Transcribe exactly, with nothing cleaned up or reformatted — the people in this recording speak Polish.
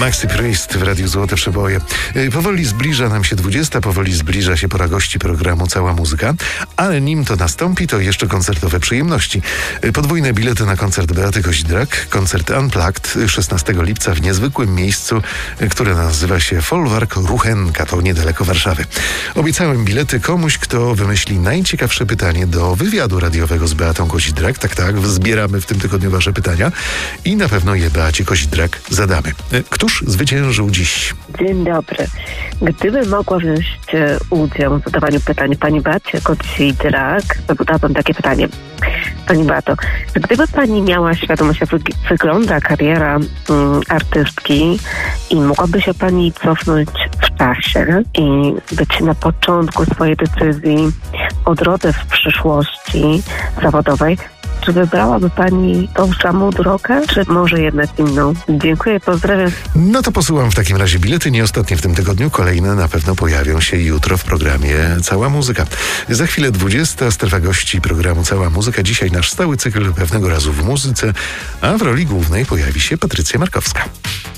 Maxi Priest w Radiu Złote Przeboje. Powoli zbliża nam się dwudziesta, powoli zbliża się pora gości programu Cała Muzyka, ale nim to nastąpi, to jeszcze koncertowe przyjemności. Podwójne bilety na koncert Beaty Koźdrak, koncert Unplugged szesnastego lipca w niezwykłym miejscu, które nazywa się Folwark Ruchenka, to niedaleko Warszawy. Obiecałem bilety komuś, kto wymyśli najciekawsze pytanie do wywiadu radiowego z Beatą Koźdrak. Tak, tak, zbieramy w tym tygodniu wasze pytania i na pewno je Beacie Koźdrak zadamy. Któż zwyciężył dziś? Dzień dobry. Gdyby mogła wziąć udział w zadawaniu pytań pani Beacie Koźdrak, zadałabym takie pytanie. Pani Beato, gdyby pani miała świadomość, jak wygląda kariera um, artystki i mogłaby się pani cofnąć w czasie i być na początku swojej decyzji o drodze w przyszłości zawodowej, czy wybrałaby pani tą samą drogę, czy może jednak inną? Dziękuję, pozdrawiam. No to posyłam w takim razie bilety, nie ostatnie w tym tygodniu. Kolejne na pewno pojawią się jutro w programie Cała Muzyka. Za chwilę dwudziesta, strefa gości programu Cała Muzyka. Dzisiaj nasz stały cykl Pewnego razu w muzyce, a w roli głównej pojawi się Patrycja Markowska.